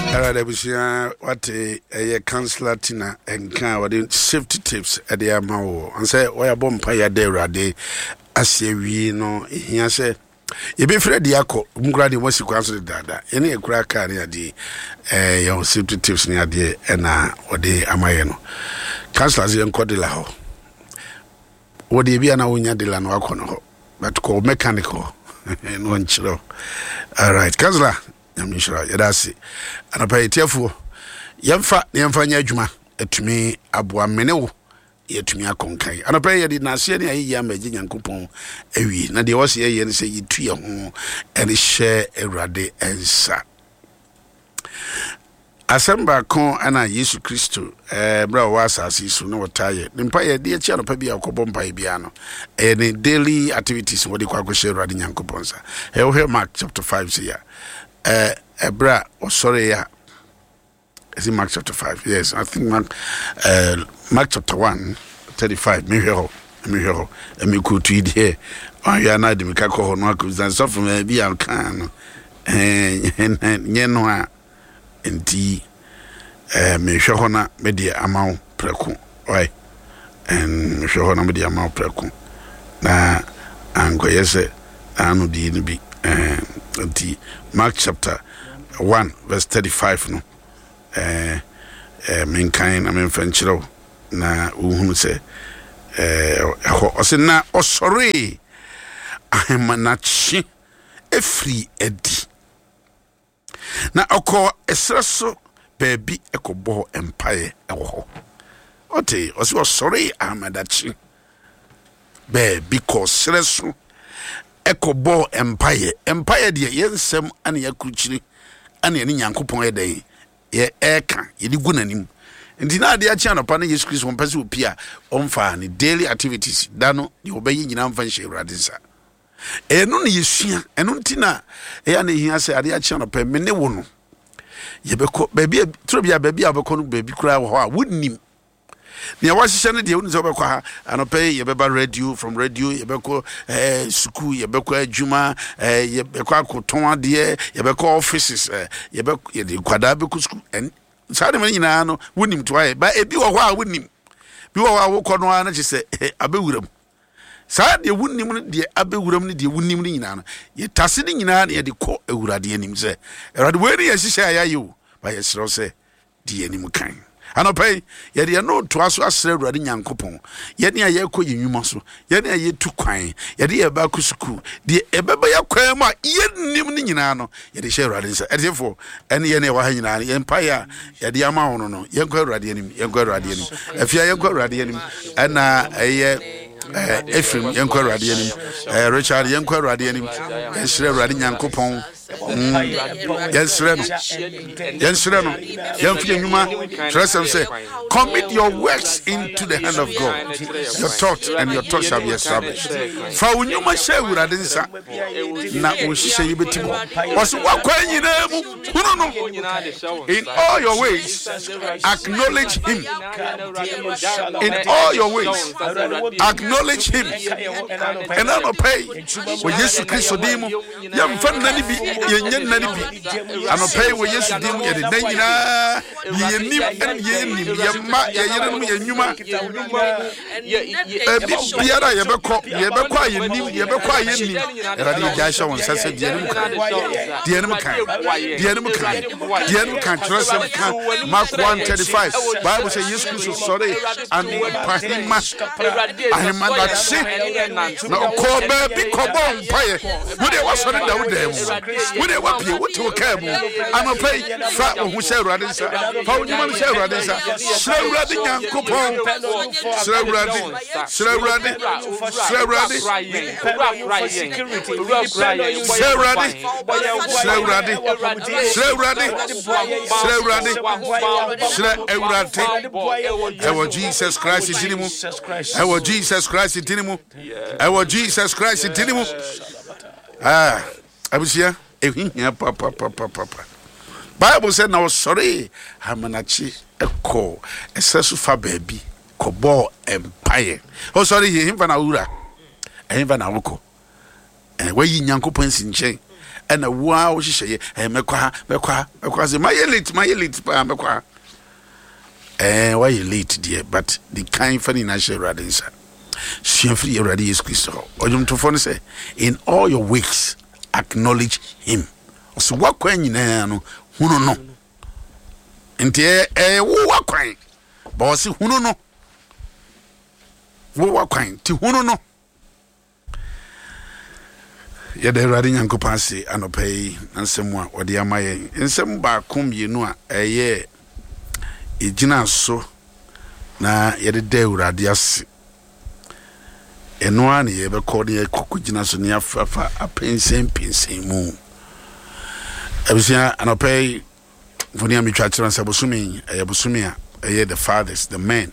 Arabusia, what a counselor Tina and can what safety tips at the Amao and say, why a bompire de rade as ye no, he say, you be Fred Yako, Mgradi was you consider that any a crack carrier the your safety tips near the and what they amayeno. Counselors in Codilla. What do you be an awunya de la no but call mechanical and one chilo. All right, Counselor. I'm sure that's it. And I pay tearful. Yamfa, Yamfanya Juma, at me, Abua Meneo, yet to me a conkai. And I pay did not see any yam and coupon. Ewi, na the Osia and say you to your home and share a rade and sa. Assemble con and I Yesu Christo, bra was as is no tired. Empire, dear channel, Pabia Cobom Piano, and daily activities, what you call share rading and coupons. He'll Mark chapter 5 here. Bra or sorry, is it Mark chapter 5? Yes, I think Mark chapter 1, 35. Me here, and me could read here. Oh, you are not the Mikako Marcus and so from a be al can and Yenwa and tea. Me shahona media amount precu. Why? And shahona media amount precu. Na ango yese anu di be. The Mark chapter 1 verse 35 no mankind I mean Frenchro na uhunu se na osore ahemanachi efri edi na okọ esreso baby ekobo empire ewo ho ote osore ahemanachi baby ko sreso Ecobo empire de yensem ane yakruchiri ane ne nyankopon edan ye eka ye digu nanim nti na ade achi anopa na Yesu Kristo mpase opia omfa ne daily activities dano de obayi nyina mfa nhye urade sa eno ne yesua eno ntina ya na hia se ade achi anopa me ne wo no ye beko baby trobia baby abeko no baby kura wo ha wonnim Nia wasishane de unu zobe kwa anope yebeba radio from radio yebeko school yebeko adwuma yebeko akoton ade yebeko offices yebeko yede kwada beku school en sade man nyina no wonim to aye ba ebi wo ho a wonim bi wo ho a wo kono ana chese abewuram sade wonim ne de abewuram ne de wonim ne nyina no ye tase ne nyina na yede ko ewurade anim se erade we ne yeshisha ayayo ba yesro se de anim kan Anope, yet no to us as ready yankopon. Yet near Yako Yumaso, yet near ye to quine, yet ye bakusku, the Ebeba Quema, yet Niminano, yet the share radins, as if for any Wahina empire, yet the amount no, Yanko Radianim, Yanko Radianim, if you Yanko Radianim, and Ephraim Yanko Radianim, Richard Yanko Radianim, and Share Radin Yankopon. Yes, Reno. Yes, Reno. Young Yuma, trust him, say, commit your works into the hand of God. Your thought and your thought shall be established. For when you must share with Adinsa, now we say you between was what in all your ways, acknowledge him. In all your ways, acknowledge him. And I'm pay when Jesus Christ demo, young fun Yen nanibi anopai wo Yesu dim ye de nyina ye nim en ye nim ye ma ye yerenum ye nyuma biara ye beko ye nim ye beko ye nim erade ye jasha won sase de nim kan trust him kan Mark 1:35 Bible say Yesu Christ sorry and pahima ahima that say na ko ba bi ko bon paye wo de wasore da wo dem wo de wapie wo to kabu I'm a pay fa who share radinsa fa wonyuma share radinsa share radin yankopon share Jesus Christ dinimu Jesus Christ dinimu abusia papa Bible said now sorry hamanachi eko esesu fa baby kobo empire oh sorry him fa na ura him fa na woko we yi nyankopon sinchen and a wow she mekwa say my late pa mekwa why you late dear but the kind funny national radinsa she free already is Christo ojum to phone say in all your ways acknowledge him so what kwan nyina no hunu no ntie wo wakwan ba si hunu no wo wakwan ti hunu no ya de radi nyanko pase anopai nsem a ode amaye nsem ba kom yenu a ejina so na ye de urade ase eno an ye be kode ye kokugina so ne afafa apensen mu abisia anopai voni amitwa kira nsa bosumi a the fathers the men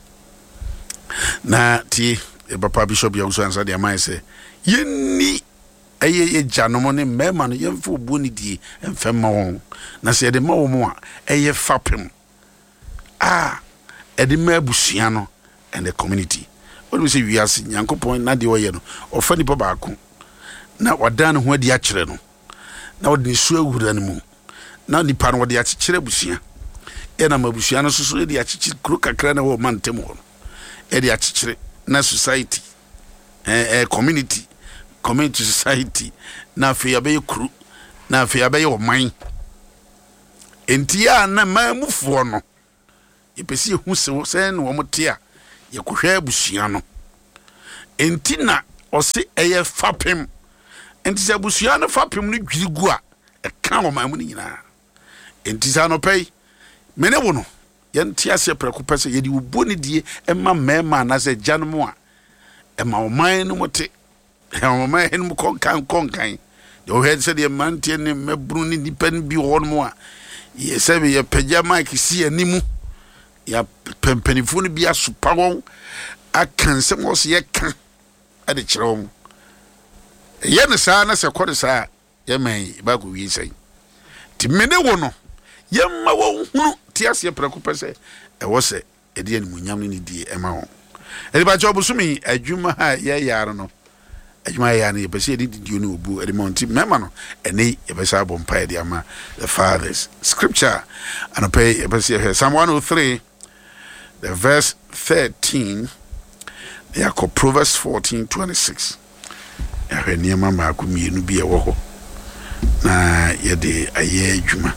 na ti e papa bishop ya uso ansa de amaye se yeni ye janomo ne mema no yemfo boni die emfema won na se de ma wo mo a ye fapem e de ma busua no and the community what we say we are Nyankopon na de oye no ofa nipa baako na wadan ho adi a kire no na wodi su awura no mu na nipa no wodi a kire busua e na mabusua no soso de a kire kro kakra na wo mantem ho e de a kire na society community society na fe ya be kru na fe ya be oman entia na mamufo no yepesi hu se no wo tia ye kohwa abusua no entina ose eye fapem entisa abusua no fapem no dwirigu a e kan wo mamu ni nyina entisa no pei mene wo no ye ntia se preko pese ye di uboni die ema mema na se janmo a ema oman no mote mama hen konkan the head said the man tie ne mebru ni dipen bi ho no a ye se be ye pagya mike si animu ya pempenifo no bi asopa won akansem wo se ye kan ade kire wo ye ne sa na se kode sa ye man ba ko wi sai ti mene wo no ye ma wo hunu ti ase preko pese e wo se e de animunyam ni die e ma ho e ba job sumi adwuma ha ye yare no ajuma ya ne yebese di no obu e monti mema no ene yebese abompa e ama the fathers scripture and pay yebese Psalm 103 the verse 13 Jacob Proverbs 14:26 ya ne mama akumienu bi e wo ho na yede aye adwuma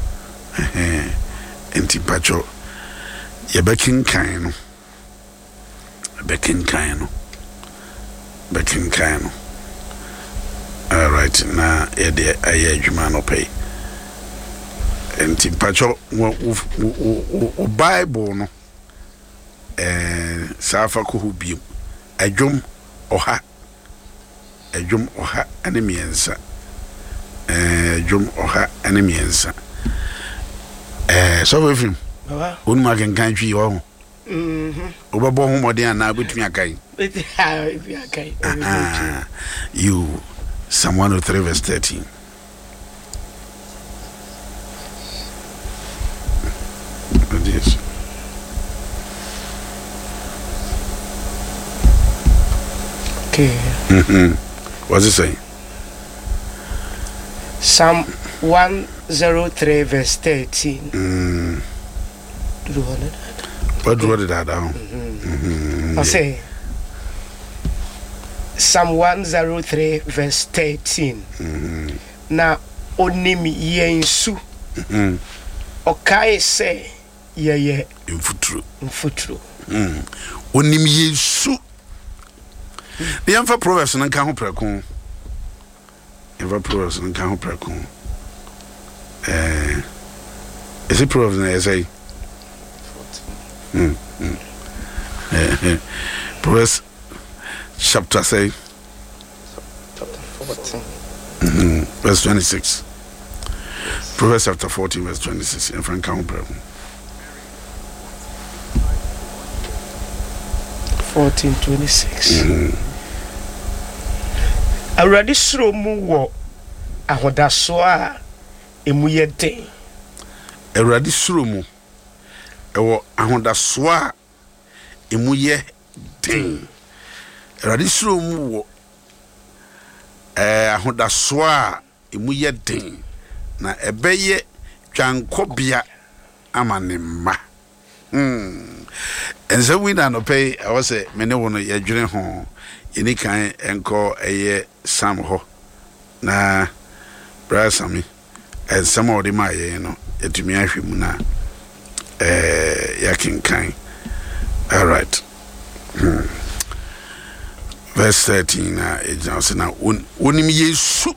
enti pacho yebekin kan no all right na yede aye adwuma no pay enti pacho o Bible no safa ko hubiem adwom oha ane miensa adwom oha ane miensa so we film wonu ma kan twi wo obabo ho modern na betumi akai you Psalm 103 verse 13 yes. Okay. What's it saying? Psalm 103 verse 13. What wrote that down? I say Psalm 103 verse 13. Na onim yensu. Okai say ye infutru. Onim yensu. The Yamfa Proverbs and Kaho Precon. Eva Proverbs and Kaho Precon. Is it Proverbs and say? Proverbs chapter say? Chapter 14. Verse 26. Proverbs chapter 14, verse 26. In Frank Kaho Precon. 14:26. Already sro mu wo ahodaso a emu ye den. Already sro mu ewo ahodaso a emu ye den. Already sro mu wo ahodaso a emu ye den na ebeye twankobia ama ne mma ense wina no pay I was say me ne wono ye dwene ho yeni kan enko eye sam ho na brasami and some of the my no etumi ahwemu na yakin kan. All right. Verse 13 it just na wonim Yesu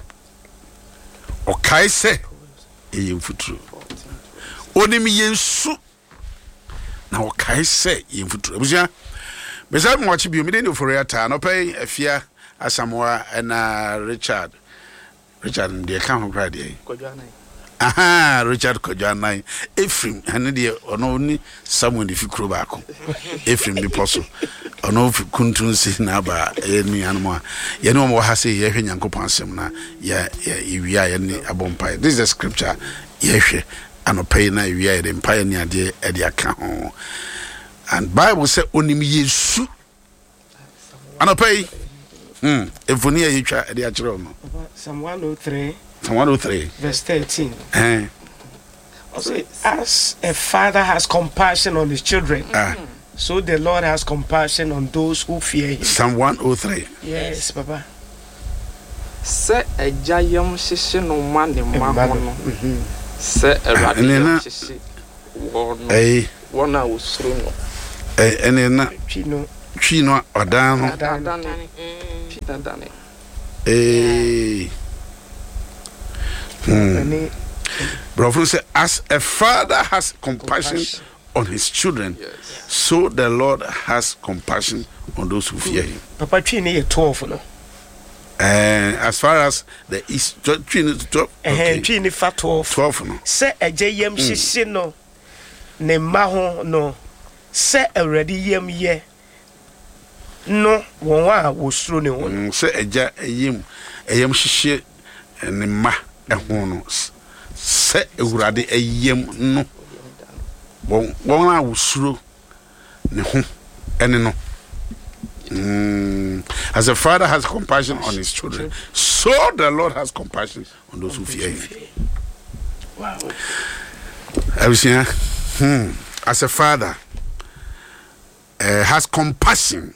okai se yemfuturu wonim Yesu na okai se yemfuturu buja besa mo chi bi mi dey for yata no pay afia Asamoah and Richard dey kan ho grade aha Richard Kojanai Ephraim ane de ono ni Samuel de fikro baako Ephraim bi poso ono kuntun si na ba eni anmo ye no mo ha se ye hwe Nyankopon asem na ya iwia ye ni abompa. This is the scripture ye hwe anopai na iwia ye de mpa ni ade e de aka ho, and Bible say onim Yesu anopai evonia ye twa e de akere no Psalm 103 verse 13. Also, as a father has compassion on his children, so the Lord has compassion on those who fear him. Psalm 103. Yes, Papa. Se ejayam sisi no mane mahono. Se erade sisi wono. Wona usuru no. Enena chino odano. Brother said, as a father has compassion on his children, so the Lord has compassion on those who fear him. Papa, 12 no. As far as the east, 12. Okay. 12 no. Se ejayem sisi no ne maho no. Se already yem ye no wonwa wosuro ne won. Se eja eyem sisi ne ma ehun no. Se ewurade eyem no won a wosuro ne ho ene no. As a father has compassion on his children, so the Lord has compassion on those who fear him. Wow. As a father has compassion,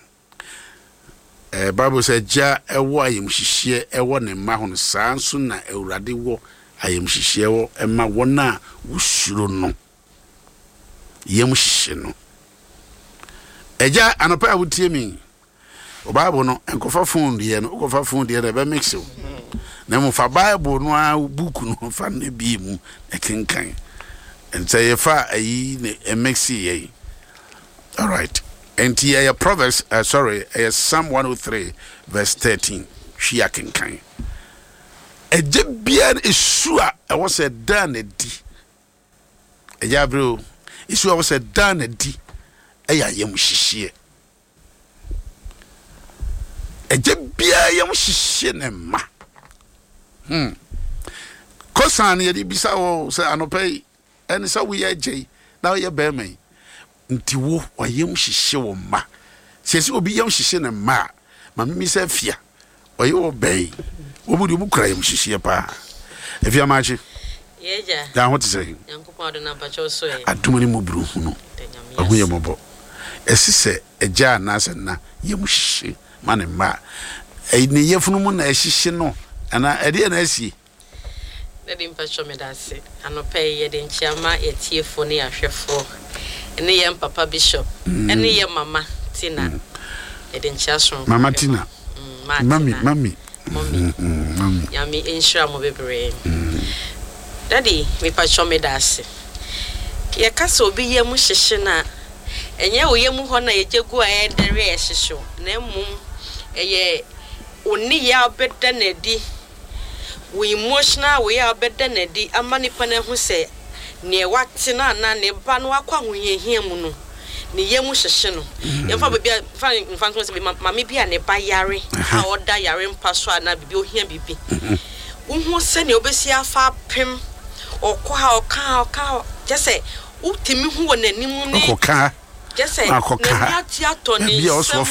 Bible says, "Ja ewo ayem hihie ewo ne ma ho saa nso na ewurade wo ayem hihie wo ema wona wusuro no yem hihie no." Eja anopa awutie mi o Bible no enkofa phone de no ukofa phone de be mix o na mo fa Bible no a book no fa na bi mu ekenkan ente ye fa ayi ne mix ye. All right. And here Proverbs Psalm 103 verse 13 hwia kenkan eje bia esua e wo se dan na di eja bro esua wo se dan na di eya yem hihie eje bia yem hihie ne ma kosan ye di bisa wo se anopai eni sa wo ye je na ye be me nti wo oyem hihie wo ma sesi obi yem hihie ne ma ma mi se fia oye wo bei wo budi bu kra yem hihie pa efia ma chi yeja da ho tse Nyankopon do na pa cho so e adumani mo buru hu no ahu ye mo bo esise eja na se na yem hihie ma ne ma ne yefunu mu na hihie no ana ede na asi dedi mpa cho me da se anopai ye de nchiama etiefo ne ahwefo ene ye papa bishop ene ye mama Tina ede nchiaso mama Tina mami yami insure mo bebre daddy me pa cho me da se ye kasa obi ye mu hyehye na enye wo ye mu ho na ye jegu a ye dere ye hyehye na mum eye oni ya obeda na di we emotional we ya obeda na di amani pa na hu se ne wate na ne ba no akwa hoyehia mu no ne ye mu hyehye no ye fa bia fa so se mama bia ne ba yare ha oda yare mpa so na bibi ohia bibi wo se ne obesi afa pem okwa oka jese utimi hu wonanimu ne oka jese ne ati ato ni bia osofa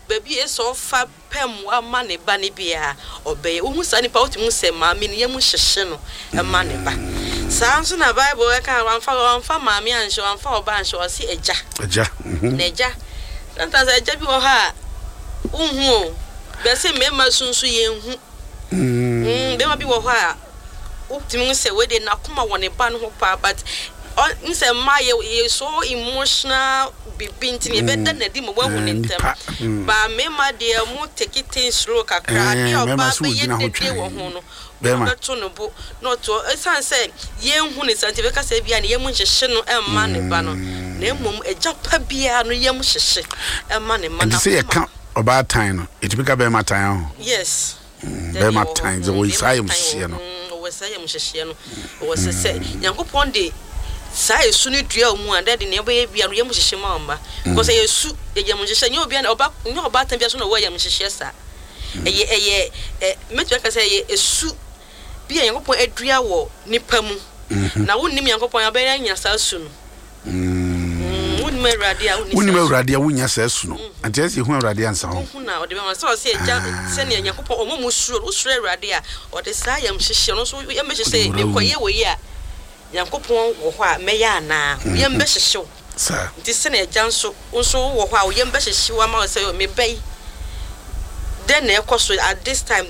baby so fa pem wa ma ne ba ne bia obey wo hu sa ni pa wotimu se ma me ne yam hyehye no e ma ne ba sa nso na bible e kan wanfa ma me anhye wanfa oba anhye o se eja na eja ntanza eja bi wo ha unhu be se mema sunsu ye hu be ma bi wo ha wotimu se we de na koma woni ba no ho pa but nse ma ye so emotional bibinti ne beda na di mo wahu ne ntem ba me ma de mu take it slow kakra ne oba be ye de wo ho no be ma to no bo no to esan say ye hu ne santi be ka say bia ne ye mu hyehye no e ma ne ba no na mum eja pa bia no ye mu hyehye e ma ne ma na say ye ka oba tan no it be ka be ma tan ho yes be ma tan ze wo isai mu hyehye no wo sai mu hyehye no wo say Nyankopon de sa esu ni dua mu anda de ne be bia no yam hyehye ma omba because esu de yam hyehye nye obi na oba tan bia so na wo yam hyehye sa eye metu ka say esu bia Yankopon adua wo nipa mu na wonnim Yankopon ya be nya sa su no wonnim awurade a wonya sa su no ante ase hu awurade ansa ho hu na o de be ma so say eja se ne Yankopon omo mu suro awurade a o de sa yam hyehye no so yam hyehye ne koye wo yi a Yankopon wo ho a meya na yem be hyehyew sa nti se na eja nso wo ho a yem be hyehyew ama say me bai then na ekoso at this time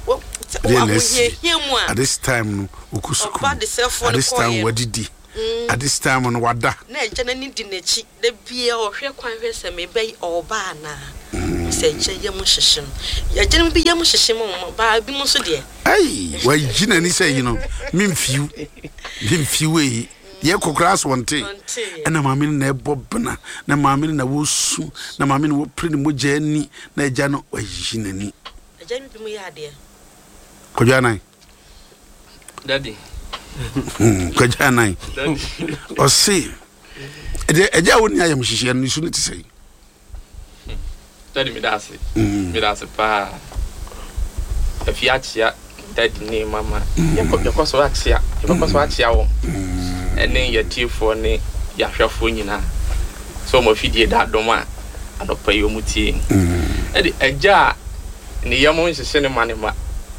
at this time ukusuku at this time wadidi at this time on wada na eja na ni di nachi da bia o hwe kwan hwe se me bai oba na se eja yem hyehye no ya je me bi yem hyehye mo ba bi mo so de ai wa jina ni say you know mimfiu e ye kokras wonte ana maame na ebobna na maame na wosu na maame na wo pre ni moja ani na eja no wa jina ni eja mi bi mo ya de koja nai daddy koja nai o si eja woni ayam hihie no su ni ti sei daddy mi dase pa afiachia daddy ni mama yakoso achia wo ene yatifo ne yahwafo nyina so mo fidie da doma anopa yo mutie edi eja ni yamo nhye ne manema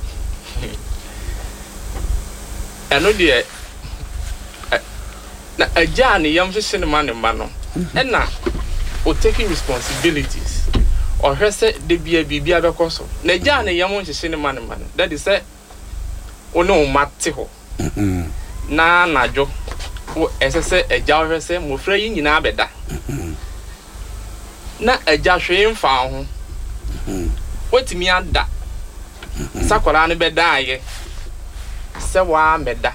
eno de na eja ni yam hye ne manema no ena o taking responsibilities o hwese de bia be koso na eja ni yamo hye ne manema no that is say ono mate ho na najo wo esese eja hwese mo fra yi nyina abeda na eja hwe mfa ho wetimi ada sakwara ne beda aye se wa meda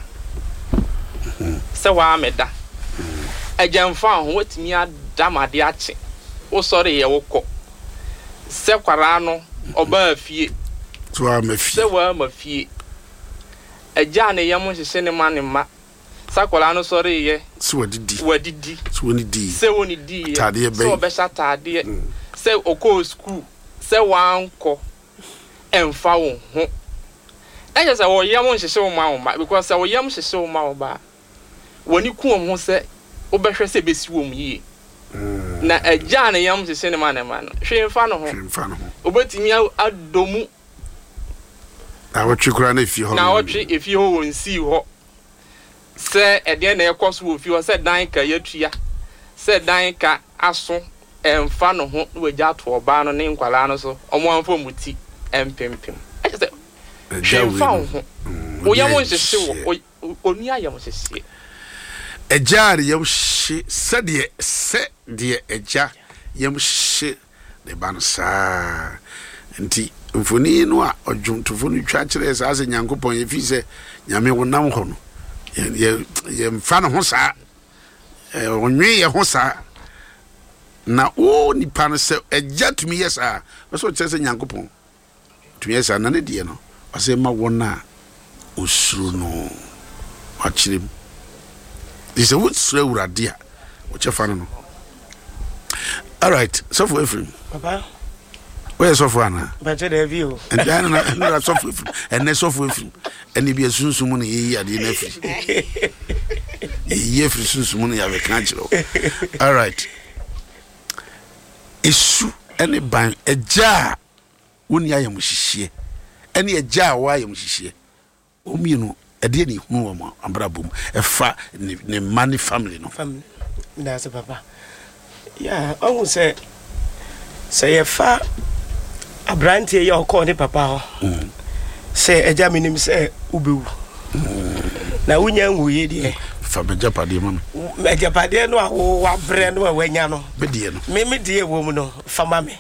eja mfa ho wetimi ada made ache wo sore ye wokọ se kwara no oba afie se wa mafie eja ne yam hye ne manema sakola no sore ye se wadidi se woni di tade be so be sha tade se okọ school se wanko emfa wo ho eje se wo yam hye wo ma because se wo yam hye wo ma ba woni ku wo se wo be hwe se besi wo mu yi na eja ne yam hye ne manema no hwe mfa no ho obetimi adomu na wotwe kura na efi ho na wotwe efi ho wonsi ho se ede na ekoso wo fi ho se dan ka yatua se dan ka aso emfa no ho wagya to oba no ne nkwala no so omo anfo muti empempem ase se hwemfa ho wo yamo hye wo onu ayamo hye ejari yam hye se de eja yam hye de bansa nti mfoni no a odwuntofo no twa kire sa ase Nyankopon ye fi se nyame wonam ho no ye mfa no ho sa onwe ye ho sa na o nipa no se eja tumi ye sa so kire se Nyankopon tumi ye sa na ne die no ase ma wona osuru no akirem this is what surewurade a wo chefa no all right so for Ephraim papa where is Sofwana? But the view. And then I suffer and they suffer and if you soon soon ye at the nephew. Ye for soon soon have a country. All right. Issue any ban a jar when I am shishie any a jar why am shishie you a dear who am Ambrabum a fa ne money family no family that's a papa yeah I would say a fa a brand here your corner papa say a jaminim say ubu na wunya nwuye de fa bejapade man bejapade no wa bre no wanya no bedie no me de wo mu no fa ma me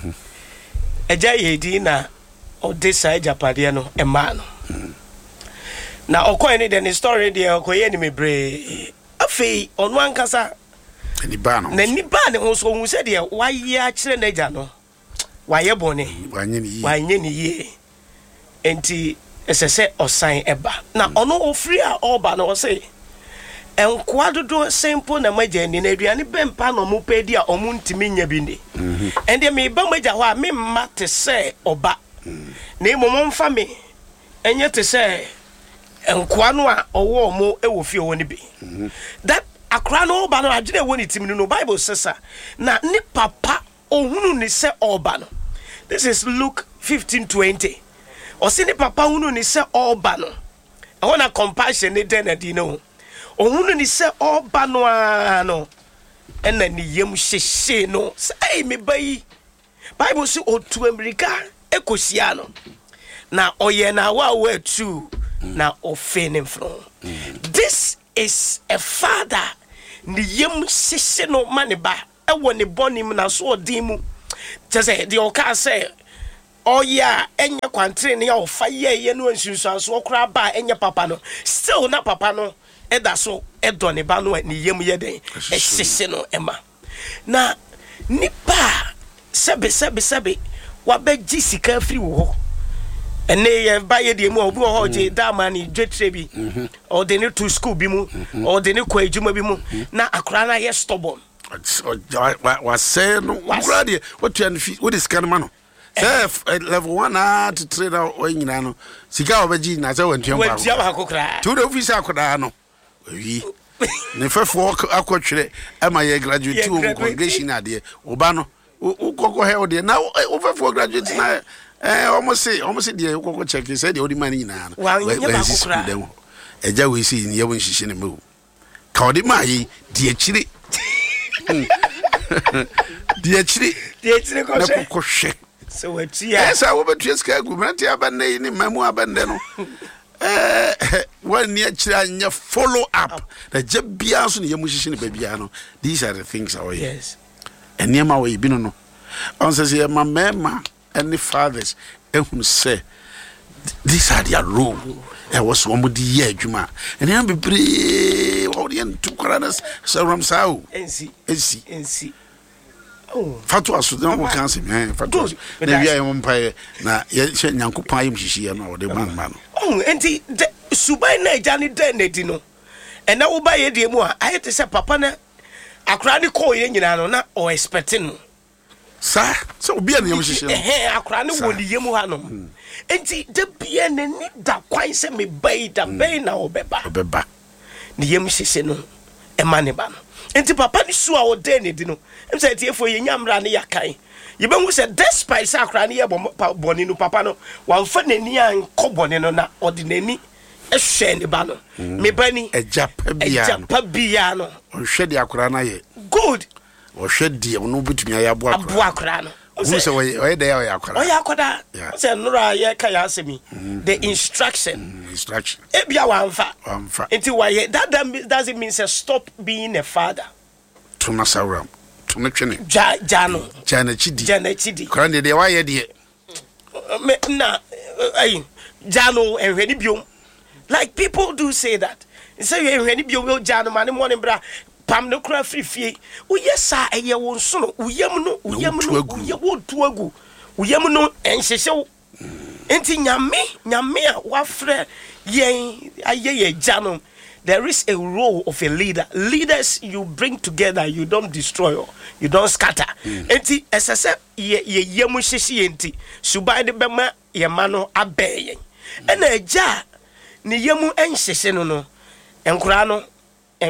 eja ye di na o de sai japade no e ma no na okoy ni the story de okoye ni me bre afei onu ankasa ni ba no na ni ba ne ho so hu se de wa ye a kire na eja no wa ye bone wanye ni ye enti esese osan eba na ono ofri a oba na o say enkoa dodo simple na magani na aduane bempa no mo pedi a omo ntimi nya bi ni ende me ba magya ho a me mate se oba na imo mfa me enye te se enkoa no a owo mo e wo fie wo ni bi that akra no oba no agene wo ni timi no Bible says na ni papa ohunu ni se oba no. This is Luke 15:20. Osini papa hunu ni se oba no. I want a compassion ni den adi no. Ohunu ni se oba no ano. Ena ni yem hyehye no. Say me bayi. Bible say otu America ekosia no. Na oye na wa tu na ofenim from. This is a father ni yem hyehye no maniba. Ewo ne bonim na so odimu. Just say the oka say oh yeah enya kwantre ne ya ofa ye no ansunsu so okra ba enya papa no still na papa no eda so edo ne ba no ni yem ye den e sese no ema na nipa sebe wa be gi sika free wo ene ye ba ye de mu obi ho je da man ni dwetre bi or de ne to school bi mu or de ne kwa ejuma bi mu na akra na ye stubborn was say no grade what you what is kind man level 1 to trade out when you know sika obeji na say when you ba akokra to the office akoda no wi ne fefo akotwere ama ye graduate to congregation ade oba no ukoko he ode na fefo graduate na almost dey ukoko check say the odi man nyina no we school dem eja we see ni ye won hihye ne me ka odi ma yi die chiri die chiri ko hwe so wetia esa wo betua ska gu mranti abande ni mamu abande no when near chira follow up the jebia so ne yamuhihye ne babia no these are the things our yes and niema we bi no on says ye mama and the fathers ehun say these are their role e was one di ye adwuma and am bebre wo de ntu kwaranas saram sao ensi oh fatu aso dem wo kan se me fatu na bia yem mpae na ye nyankopon ayem hihie no wo de man oh enti subai na eja ni den edi no and na wo ba ye de mu a ayete se papa na akra ni call ye nyina no na o expecting no sa so obi na yem hihie akra ni wo ni yem ha no enti de bia na ni da kwan se me bai da bai na obeba ni yem hihie no e mane ba no enti papa ni su a o den edi no em say tie fo ye nyamra ne yakan ye be hu say despite akra ni ye boni no papa no wan fa nani an koboni no na ordinary ehwe ne ba no me bani ejapa bia no o hwe de akra na ye good o hwe de no bitumi ya abo akra no o say o de ya akra o ya akoda o say nura ye ka ya asemi the instruction e bia wan fa enti why that doesn't mean say stop being a father to nasaram to me twene jana chidi kwande de why de na ai jano enhwe ni biom like people do say that say you enhwe ni biom jano man morning bra pam no kra frifie uyesa eye won so no uyam no uye wo tuagu uyam no enhyehye enti nyame a wafre yen aye jano. There is a role of a leader. Leaders you bring together, you don't destroy or you don't scatter. Enti esese ye yemu hyehyɛ enti subai de bema ye mano abɛyen. Ɛna agya ne yemu enhyehye no enkura no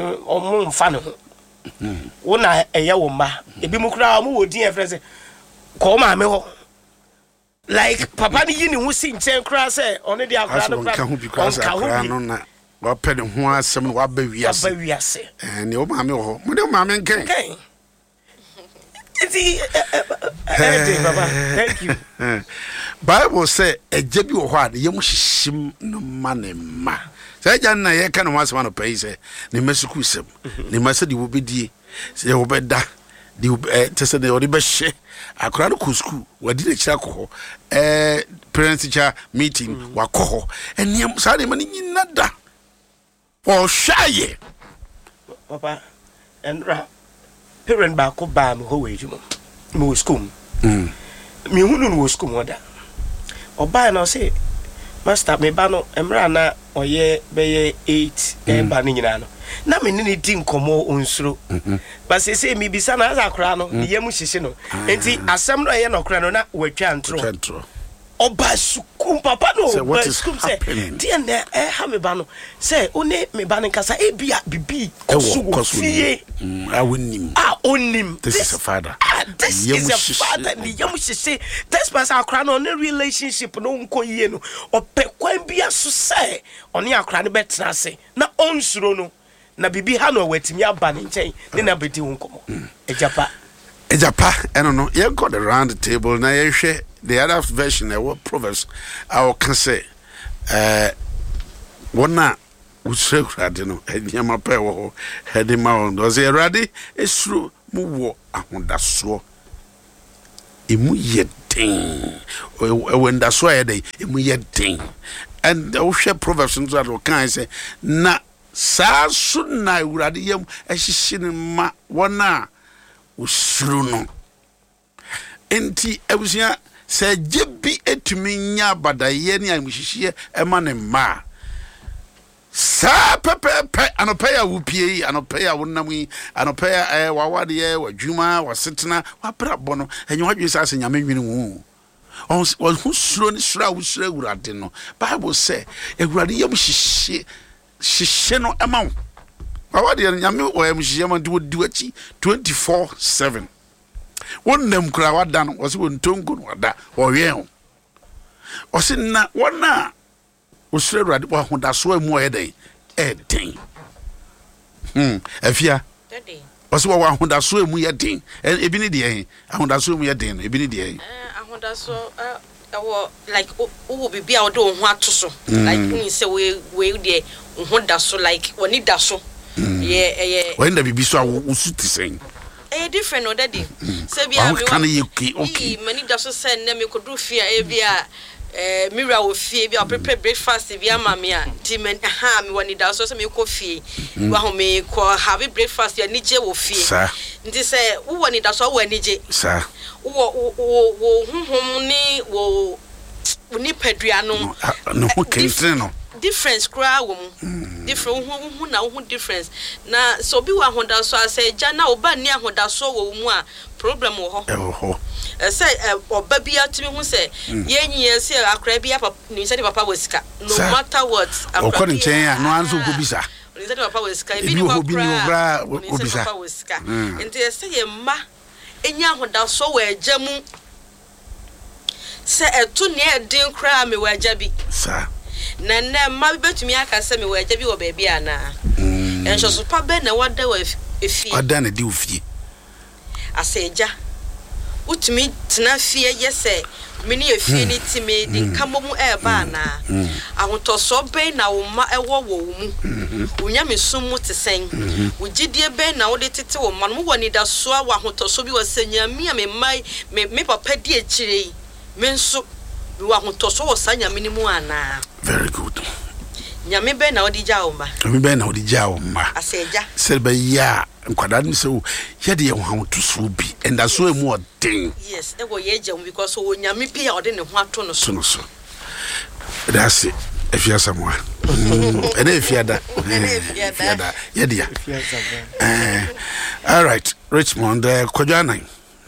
ɔmo mfa ne ho. Wona ɛyɛ wo ma. Ebi mu kura ɔmo wodi efrɛ se ko ma me ho like papa ni yini hu si nchen kra say oni de akra no kra no na wa pede ho asem no wa ba wiase ne o ma me ho mo de ma me nken Baba, thank you. Bible say eje bi wo ho ade yem hihim no ma say jan na ye kan wasema no pay say ne masuku sem ne masa di wo bedie say wo beda di tese de odi be hye akora no kusku wadi na kira ko parent teacher meeting wa ko eniem sa de mani nyina da o hwaye papa enra parent ba ko ba me ho wejuma me school me hunu no school moda oba na say master me ba no emra na oye be 8 ba ni nyina no na me ni di nkomo onsuro ba se me bisa na azakra no ne yemu hyehye no enti asem no ye no kra no na watwa ntro oba sukum papa no ba sukum say dia na ha me ba no say one me ba nkasa ebia bibi kosugo awonim onim this is a father this is a father ni yemu hyehye this person akra no ne relationship no nko yie no opekwan bia so say oni akra no betra se na onsuro no na bibi ha no watimi aba ne nchen ne na bedi ho nkomo ejapa eno no ye got around the table na ye hwe the other version what Proverbs I can say wona usrekurade no enyama pa wo hede ma on do say erade esuru mu wo ahodaso emu yedin wenda so yede emu yedin and we share Proverbs nzo do kan say na sa so na urade yam ehihye ma wona usuru no enti abusia se jebi etumi nya badaye ni amuhihie ema ne ma sa pepe anopa ya wupie anopa ya wonam anopa ya wawade wadwuma wasetena wabrabo no enye wadwe sa se nyame nwene wu on husuro ni sura wusura urade no Bible say urade yam hihye no ema wo wawade nyame wo yam hihye ma di wachi 24/7 wonnam kura wada no wose wontongo no wada owe ho wose na wona osure urade wa hodaso amu oyeden eden afia daddy wose wa hodaso amu yeden ebi ni de ahodaso amu yeden ebi ni de ahodaso like wo bibia wo de ho atoso like when say we de hodaso like woni daso when the bibi so usuti sen different no daddy say bia me can you okay many daso say na me kodu fia e bia mira wo fie bia prepare breakfast bia mama a ti me me woni daso say me ko fie wa ho me ko have breakfast ya nije wo fie nti say wo woni daso wo nije sa wo honhom ni wo ni padua no no kentre no difference cry different who na who difference na so bi wa honda so ase ja na oba ni ahoda so wo mu a problem wo ho say oba bi atimi hu say yenyi say akra bi papa ni say papa wasika no matter what akra ni chen ya no anso ko bisa ni say papa wasika bi ni okra ko bisa papa wasika enti say ye ma enya ahoda so wo agya mu say etu ne edin kra me wo agya bi sa na ma betumi aka se me wo agya bi wo ba bi ana enso so pa be na wada wa efi wada na di ofie aseja utumi tena fie yese mini efie ni timi di kamomu eba na ahotoso be na wo ma ewo wo mu unya mesumu tesen ugidie be na wo de tete wo ma no wo ni da so a ahotoso bi wo senya mi a me mai me papa di ekire me nso bi wo ahotoso wo sanya minimu ana very good nyame be na odi jawo ma nyame be na odi jawo ma aseja serba ya nkwada ni so ye de ho hawotoso bi and that so emu odin yes e go ye jam because wo nyame pia odi ne ho ato no so that's it if you someone and if you da ye dia all right Richmond Kojana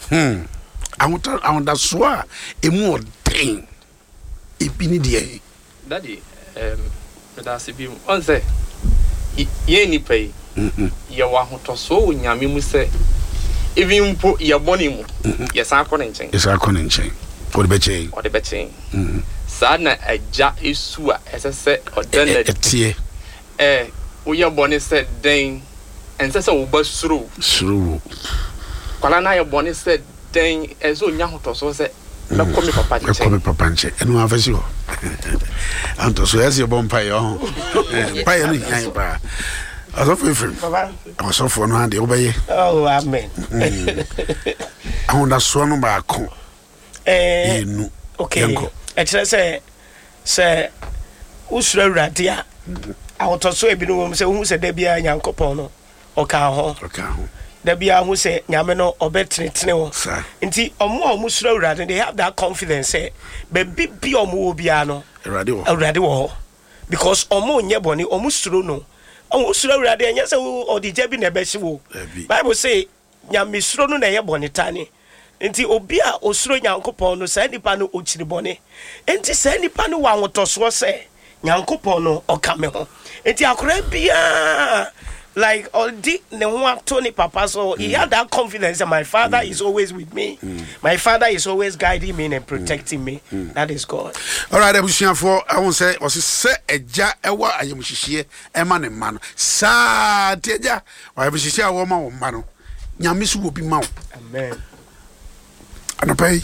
I so emu odin e bi ni de daddy that's be on say ye ni pay ye wa hotoso nyame mu say even put your money mu yes akonenchen yes akonenchen odebeche sana eja esu a esese odana etie we your bonnie said den and says o basuru kwala na your bonnie said den ezo nya hoto so say me komi papa nche enu afesi ho anto so yes your bompa yo pa ye no yan pa aso fefem baba aso fo no ande obeye oh amen ahonda so no ba ko enu okay ekere se usura urade a ahoto so ebi no wo se hu se da bia nyankopon no oka ho da bia hu se nyame no obetretene wo nti omo sura urade they have that confidence say be bi omo bia no urade wo because omo nye boni omo suro no omo sura urade enya se odija bi na be hye wo bible say nyame suro no na ye boni tani nti obi a osuro nyankopon no sa nipa no ochiri boni nti sa nipa no wa wotoso se nyankopon no okame ho nti akora bia like all the Tony Papa, so he had that confidence that my father is always with me. My father is always guiding me and protecting me. That is God. All right, for I won't say was say a ja ewa I am shishie a man sa teja or I wish a woman or man nyamisu will be mount. Amen. And I pay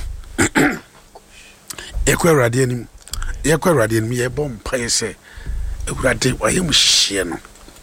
Equeradian me a bomb pay say a grade I am shino.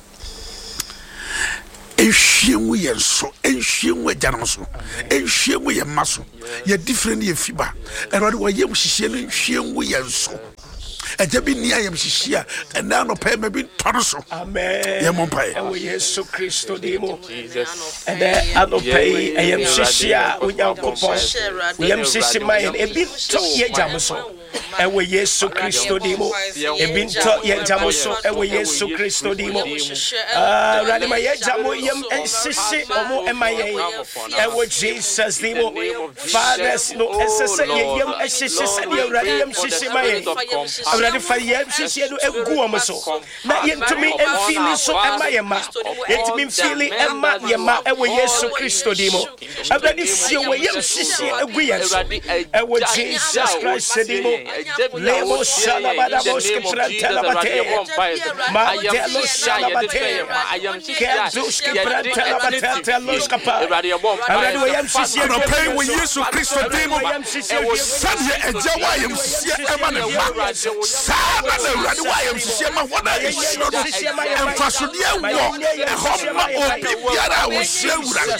Enhwemu ye nso enhwemu agya no so enhwemu ye maso ye different ye fiba erode wo ye mhihye no enhwemu ye nso agya bi ni ayem hihye a na no pay me bi toro so amen ye mompae ewe Yesu Kristo dimo Jesus and ano pay ayem hihye a onyankopon yem hihye mayen e bi to ye agya so ewe Yesu Kristo dimo e bi to ye agya so ewe Yesu Kristo dimo rade ma ye agya yem hihye omo emaye ewe Jesus dimo fathers no esese yem hihye se ye rade yem hihye mayen rade fa yem hihye no egu omo so na yentumi feeling so emayema yentumi feeling ema yema ewe Yesu Kristo dimo rade si we yem hihye egu yeso ewe Jesus Christ dimo lemo shalabada boske prantela bate ma delo shalabate kezuske prantela bate loska pa rade we yem hihye no pay we Yesu Kristo dimo sabe ejawa yem hihye ema ne ma sabe na rade wa yem hihye ma wona yeshiro emfasode ewo ehoma obi biara wo hye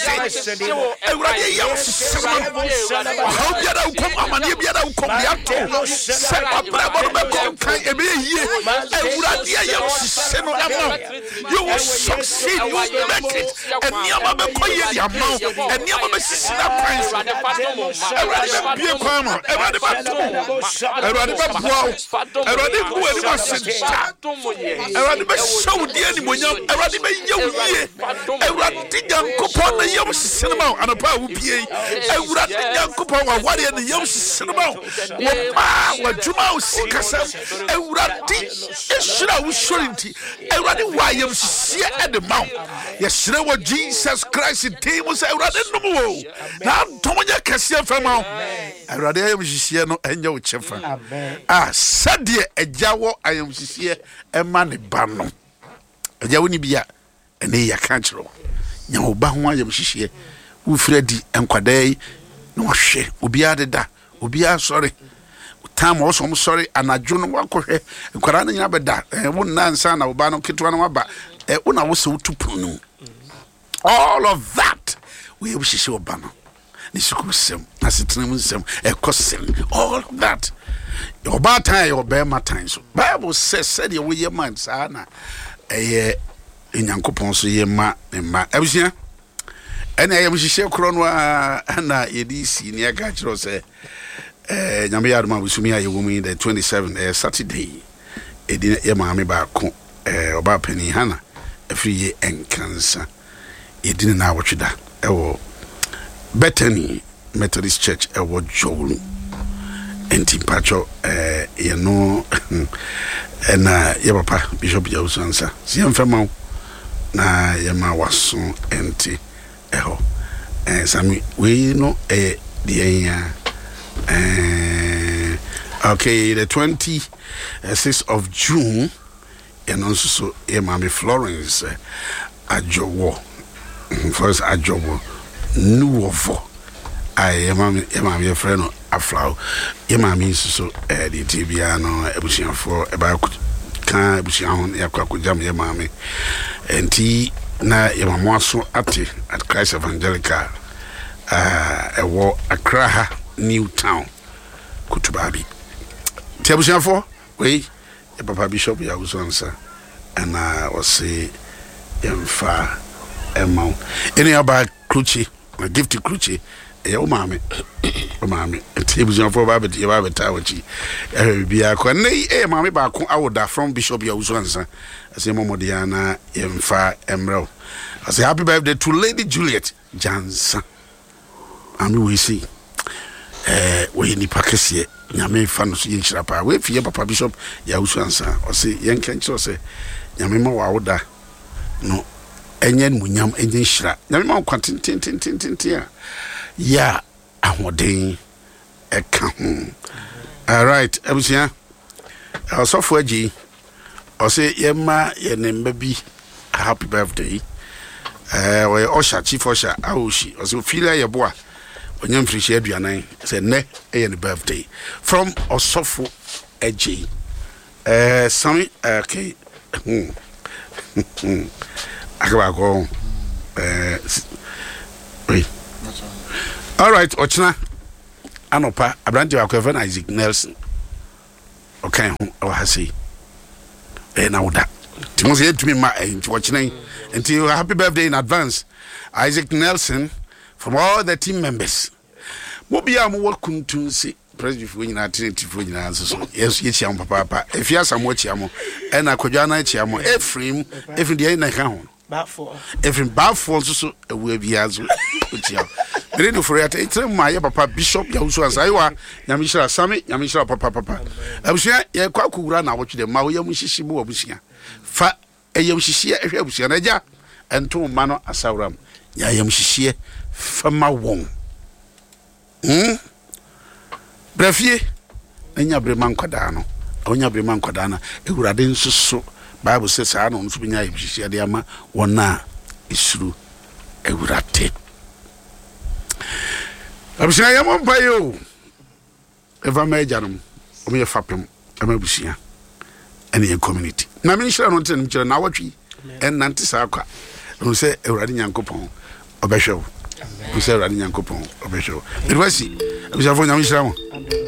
urade yem hihye how biara ukom amane biara ukom yato se abrabo be kom kan ebe yie urade yem hihye no ama you will succeed, you will make it and niama be koye di ama and niama be sisi na praise urade be kwama urade be to urade be boa urade ku ani mo senta urade be show di ani mo nyam urade be yewuye urade Nyankopon na yem sinema anapa wo bie urade Nyankopon wa ware na yem sinema wo pa wa juma o sikasam urade esira wo shorinti urade wa yem sie edema yesire wo Jesus Christ timo say urade numo na tomonya kase fama urade yem sie no enya wo chefa sade agyawo ayem sie ema ne ba no agyawo ni bia ene ya kanchero nya oba ho ayem hihye wo fredi enkwadai no hwe obi adeda obi asori tam also mo sorry anajo no wakohwe nkwara na nyina beda wo nansa na oba no ketwa no waba una wo se utupunu all of that we hihye oba no ni sukusem asetenam nsem ekosem all of that your bad time your bear time so Bible said you your man sana Nyankopon so ye ma abusia ene ayem hihye kro no na yedisi ni aga kiro se nyame yadoma busumi aye wo mu the 27 Saturday edi ye maame ba ko oba pani hana afri ye enkansa edini na awotweda ewo Bethany Methodist Church ewo Jowlu enti pacho ye no na ye papa Bishop Jawusansa si emfema na ye ma waso enti eho Sami we no the okay, the 26th of June, and also Mami Florence Ajowo. First Ajowo new of I Mami friend Aflau. Mami so the Tibiano Ebusian for about can Ebusian Yakakujam Mami and tea na Yamamoso at Christ Evangelical a war Accra New Town Kutubabi. Tiabusian for we Papa Bishop ya was answer and I was say far amount any about Crucci a gift to Crucci mami Tiabusian for Babet Yabatawachi Bia Kwane mami back I would from Bishop ya was answer as a Momodiana far emerald. I say happy birthday to Lady Juliet Jansen. And we see we ni pakesi nyame fa no so yinchira pa we fie Papa Bishop ya usu ansa o se yenka nchiro se nyame ma wa woda no enyen munyam enyen hira nyame ma kwatintintintintin ya ahoden eka ho. All right abusia osofo agi o se yema ye ne mbabi happy birthday we osha chief osha aoshi o se feel ya boa onyam frishia aduanan say ne the birthday from Osofo Eji Sami okay akaba go wait all right ochina anopa abrante akwa Isaac Nelson okay o hasi na woda timo say to me ma ochina until happy birthday in advance Isaac Nelson from all the team members. Mobi am work kuntunsi president for nyina trinity for nyina so yes yechiam papa if you some wachiam and akwadwa na chiam Ephraim dey na ka ho bafo Ephraim bafo so ewu biazo wachiam ready for it etrem ma ye papa Bishop ya usu ansaiwa nyamishira Sami nyamishira papa abusia ye kwa kuwura na wotwe dem ma wo yam hihyi bo abusia fa eyam hihyi ehwe abusia na ja ento ma no asawram ya yam hihyi fama won brafie enya breman kwada no onya breman kwada na ewurade nsusu Bible says I no nsu binya yibhihia de ama wona isuru ewurate abusha yam mpayo eva mejanum omo fapem amabusia ene community na me nhira no ntenem kire na awatwi en nante sa akwa no se ewurade nyankopon obehwew. We say Rani Yankopon, Obesho. It was he. I was a phone.